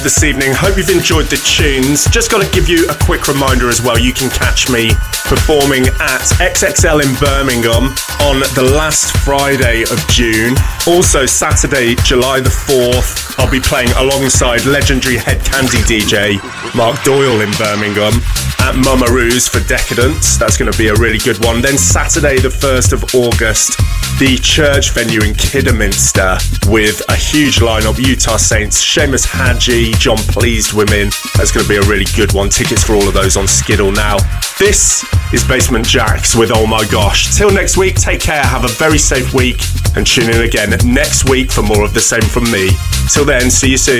this evening. Hope you've enjoyed the tunes. Just got to give you a quick reminder as well. You can catch me performing at XXL in Birmingham on the last Friday of June. Also Saturday, July the 4th, I'll be playing alongside legendary Head Candy DJ Mark Doyle in Birmingham at Mummaroo's for Decadence. That's going to be a really good one. Then Saturday the 1st of August, the church venue in Kidderminster with a huge lineup: Utah Saints, Seamus Hadji, John Pleased Women. That's going to be a really good one. Tickets for all of those on Skiddle now. This is Basement Jaxx with Oh My Gosh. Till next week, take care, have a very safe week, and tune in again next week for more of the same from me. Till then, see you soon.